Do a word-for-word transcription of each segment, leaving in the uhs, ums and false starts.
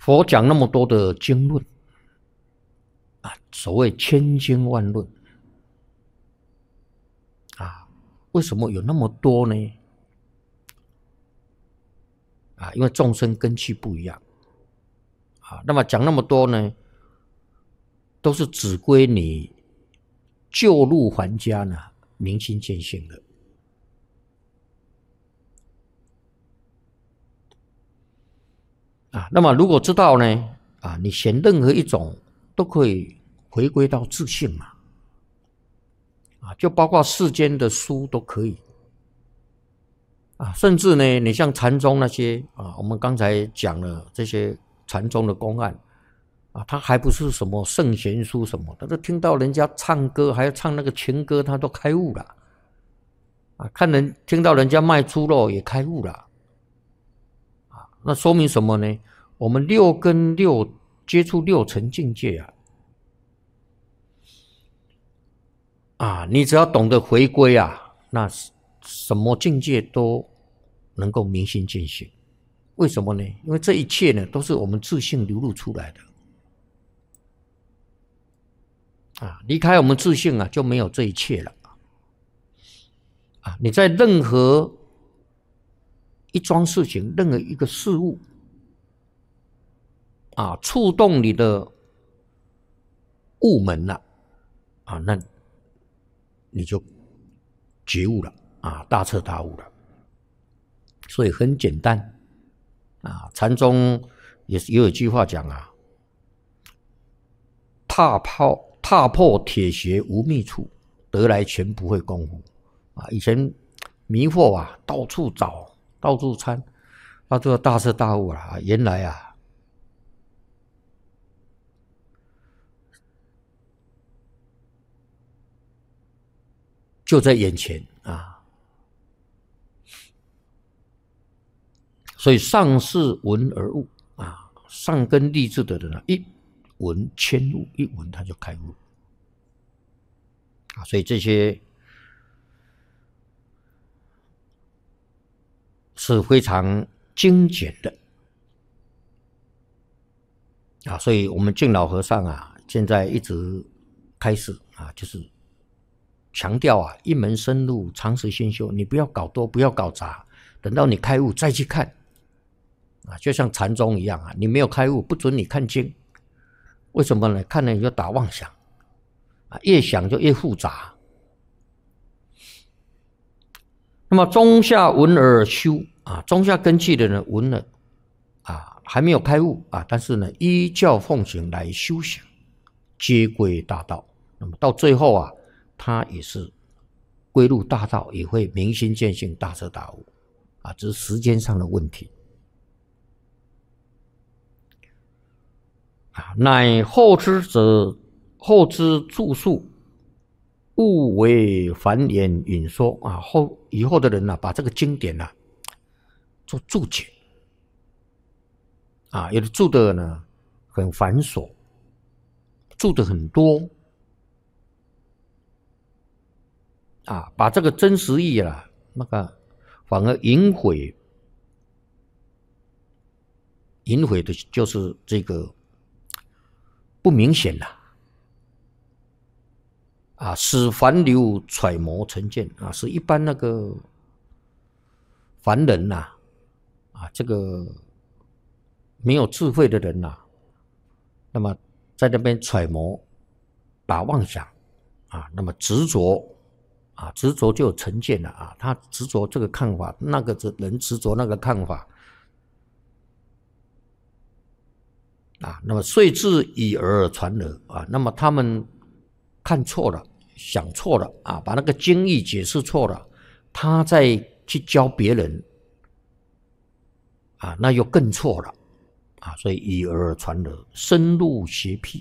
佛讲那么多的经论啊，所谓千经万论啊，为什么有那么多呢？啊，因为众生根器不一样啊，那么讲那么多呢，都是只归你旧入还家呢，明心见性的。啊，那么如果知道呢，啊，你选任何一种都可以回归到自性嘛，啊，就包括世间的书都可以，啊，甚至呢，你像禅宗那些啊，我们刚才讲了这些禅宗的公案，啊，他还不是什么圣贤书什么，他都听到人家唱歌，还要唱那个情歌，他都开悟了，啊，看人听到人家卖猪肉也开悟了。那说明什么呢？我们六根六接触六尘境界啊，啊，你只要懂得回归啊，那什么境界都能够明心见性。为什么呢？因为这一切呢，都是我们自性流露出来的。啊，离开我们自性啊，就没有这一切了。啊，你在任何一桩事情，任何一个事物，啊，触动你的悟门了，啊，那你就觉悟了，啊，大彻大悟了。所以很简单，啊，禅宗也也有一句话讲啊，踏破踏破铁鞋无觅处，得来全不费功夫。啊，以前迷惑啊，到处找。到处参，到最后大彻大悟了啊！原来啊，就在眼前啊！所以上士闻而悟啊，上根立志的人啊，一闻千悟，一闻他就开悟啊！所以这些是非常精简的啊，所以我们净老和尚啊，现在一直开始啊，就是强调啊，一门深入，长时熏修，你不要搞多，不要搞杂，等到你开悟再去看啊，就像禅宗一样啊，你没有开悟，不准你看经，为什么呢？看了你就打妄想啊，越想就越复杂。那么中下闻而修啊，中下根器的人闻了啊，还没有开悟啊，但是呢，依教奉行来修行，皆归大道。那么到最后啊，他也是归入大道，也会明心见性，大彻大悟啊，只是时间上的问题啊。乃后知者，后知著述。勿为繁言引说啊！后以后的人呢、啊，把这个经典呢、啊、做注解啊，有的注的呢很繁琐，注的很多啊，把这个真实意啊，那个反而隐晦，隐晦的就是这个不明显了。啊，使凡流揣摩成见啊，使一般那个凡人呐、啊，啊，这个没有智慧的人呐、啊，那么在那边揣摩、打妄想啊，那么执着啊，执着就有成见了啊，他执着这个看法，那个人执着那个看法啊，那么遂至以讹传讹啊，那么他们看错了，想错了啊，把那个经义解释错了，他再去教别人啊，那又更错了啊，所以以讹传讹，深入邪僻，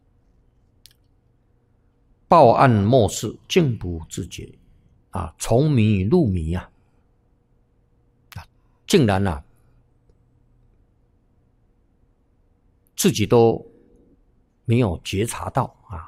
报案漠视，竟不自觉啊，从迷入迷啊，啊，竟然啊，自己都没有觉察到啊。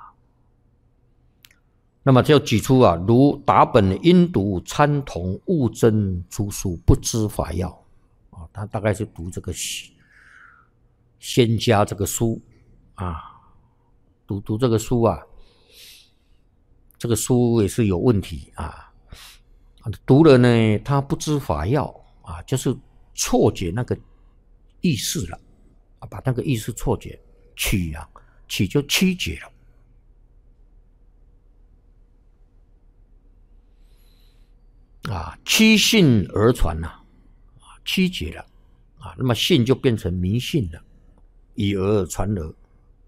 那么就举出啊，如达本因读参同悟真诸书不知法要啊，他大概是读这个西仙家这个书啊，读读这个书啊，这个书也是有问题啊。读了呢，他不知法要啊，就是错解那个意思了啊，把那个意思错解，曲啊，曲就曲解了。啊，曲信而传呐、啊，曲解了啊，那么信就变成迷信了，以讹传讹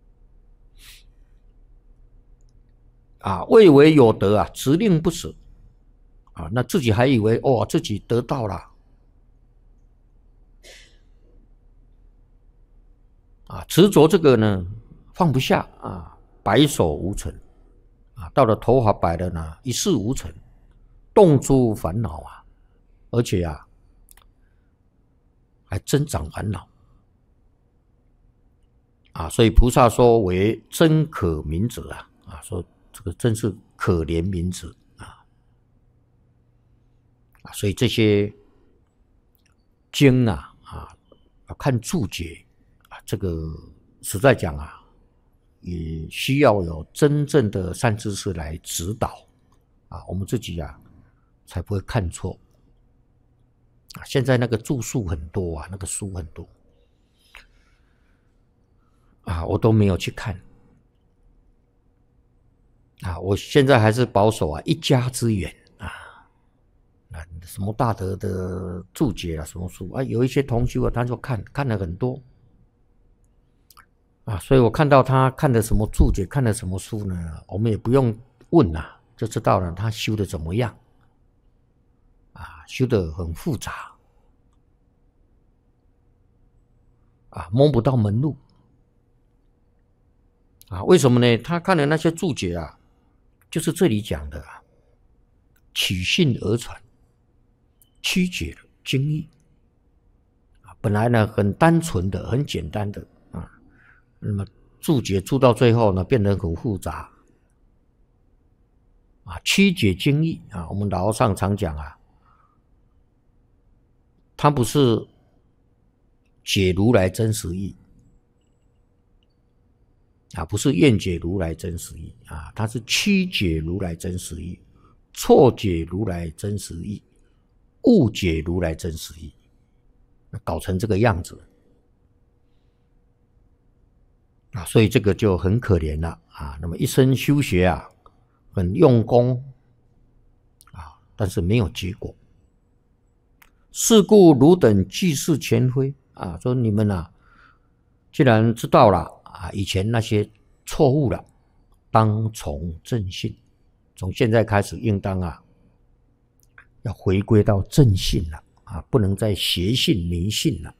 啊，谓为有德啊，执令不舍啊，那自己还以为哦自己得到了啊，执着这个呢放不下啊，白首无成啊，到了头发白了呢，一事无成，动诸烦恼啊，而且啊。还增长烦恼啊，所以菩萨说为真可悯者啊，啊，说这个真是可怜悯者啊，啊，所以这些经啊啊，看注解啊，这个实在讲啊，也需要有真正的善知识来指导啊，我们自己啊才不会看错。现在那个注述很多啊，那个书很多啊，我都没有去看啊。我现在还是保守啊，一家之言啊。啊，什么大德的注解啊，什么书啊，有一些同修啊，他就看看了很多啊，所以我看到他看的什么注解，看的什么书呢，我们也不用问啊，就知道了他修的怎么样啊，修的很复杂。啊，摸不到门路啊？为什么呢？他看的那些注解啊，就是这里讲的啊，取信而传，曲解了经义啊。本来呢很单纯的、很简单的啊，那么注解注到最后呢，变得很复杂啊，曲解经义啊。我们老和尚常讲啊，他不是解如来真实义啊，不是验解如来真实义啊，它是曲解如来真实义，错解如来真实义，误解如来真实义，搞成这个样子啊，所以这个就很可怜了啊。那么一生修学啊，很用功啊，但是没有结果。是故汝等俱是前非啊，说你们啊，既然知道了啊，以前那些错误了，当从正信，从现在开始应当啊，要回归到正信了啊，不能再邪信迷信了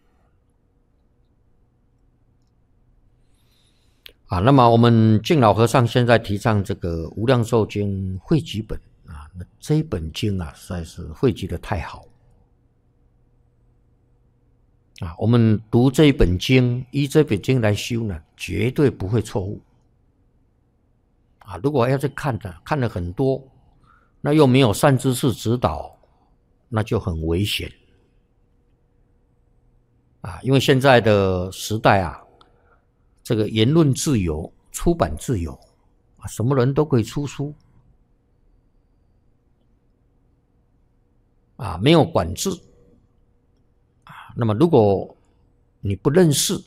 啊。那么我们净老和尚现在提倡这个《无量寿经》汇集本啊，那这一本经啊，实在是汇集的太好。啊，我们读这一本经，依这本经来修呢，绝对不会错误。啊，如果要是看的看了很多，那又没有善知识指导，那就很危险。啊，因为现在的时代啊，这个言论自由、出版自由，啊，什么人都可以出书，啊，没有管制。那么如果你不认识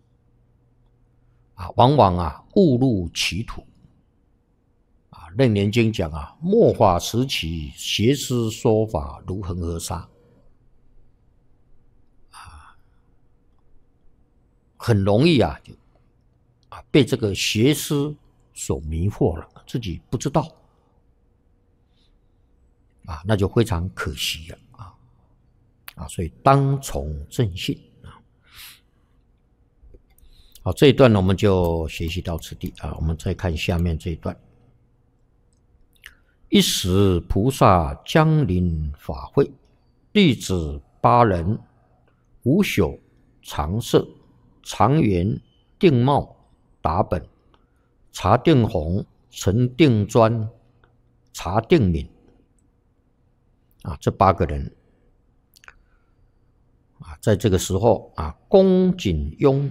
啊，往往啊误入歧途啊。楞严经讲啊，末法时期邪师说法如恒河沙啊，很容易啊就啊被这个邪师所迷惑了，自己不知道啊，那就非常可惜了啊啊，所以当从正信。好，这一段呢，我们就学习到此地啊。我们再看下面这一段。一时菩萨降临法会，弟子八人，无朽、常摄、常圆、定茂、达本、查定弘、陈定专、查定敏啊，这八个人啊，在这个时候啊，恭谨拥